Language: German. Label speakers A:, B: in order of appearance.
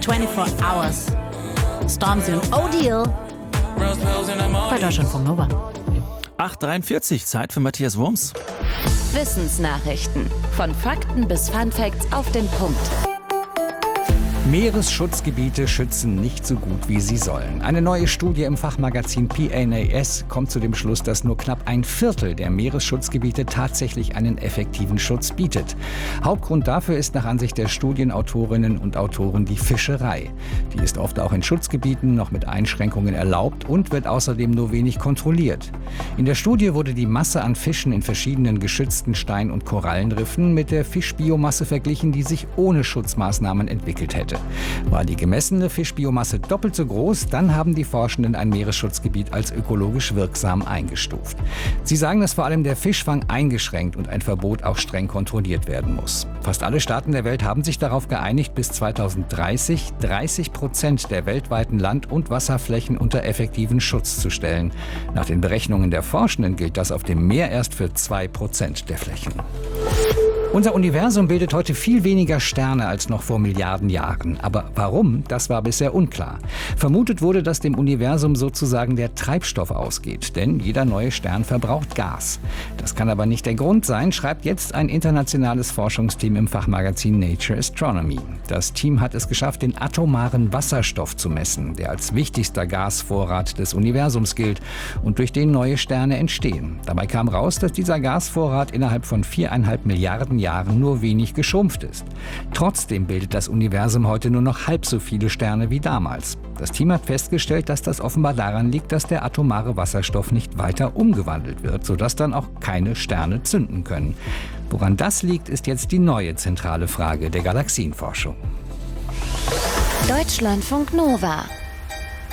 A: 24 Hours. Stormzy und O'Deal bei Deutschlandfunk Nova.
B: 8:43, Zeit für Matthias Wurms.
C: Wissensnachrichten. Von Fakten bis Funfacts auf den Punkt.
D: Meeresschutzgebiete schützen nicht so gut, wie sie sollen. Eine neue Studie im Fachmagazin PNAS kommt zu dem Schluss, dass nur knapp ein Viertel der Meeresschutzgebiete tatsächlich einen effektiven Schutz bietet. Hauptgrund dafür ist nach Ansicht der Studienautorinnen und Autoren die Fischerei. Die ist oft auch in Schutzgebieten noch mit Einschränkungen erlaubt und wird außerdem nur wenig kontrolliert. In der Studie wurde die Masse an Fischen in verschiedenen geschützten Stein- und Korallenriffen mit der Fischbiomasse verglichen, die sich ohne Schutzmaßnahmen entwickelt hätte. War die gemessene Fischbiomasse doppelt so groß, dann haben die Forschenden ein Meeresschutzgebiet als ökologisch wirksam eingestuft. Sie sagen, dass vor allem der Fischfang eingeschränkt und ein Verbot auch streng kontrolliert werden muss. Fast alle Staaten der Welt haben sich darauf geeinigt, bis 2030 30% der weltweiten Land- und Wasserflächen unter effektiven Schutz zu stellen. Nach den Berechnungen der Forschenden gilt das auf dem Meer erst für 2% der Flächen. Unser Universum bildet heute viel weniger Sterne als noch vor Milliarden Jahren. Aber warum, das war bisher unklar. Vermutet wurde, dass dem Universum sozusagen der Treibstoff ausgeht, denn jeder neue Stern verbraucht Gas. Das kann aber nicht der Grund sein, schreibt jetzt ein internationales Forschungsteam im Fachmagazin Nature Astronomy. Das Team hat es geschafft, den atomaren Wasserstoff zu messen, der als wichtigster Gasvorrat des Universums gilt und durch den neue Sterne entstehen. Dabei kam raus, dass dieser Gasvorrat innerhalb von 4,5 Milliarden Jahren nur wenig geschrumpft ist. Trotzdem bildet das Universum heute nur noch halb so viele Sterne wie damals. Das Team hat festgestellt, dass das offenbar daran liegt, dass der atomare Wasserstoff nicht weiter umgewandelt wird, sodass dann auch keine Sterne zünden können. Woran das liegt, ist jetzt die neue zentrale Frage der Galaxienforschung.
C: Deutschlandfunk Nova.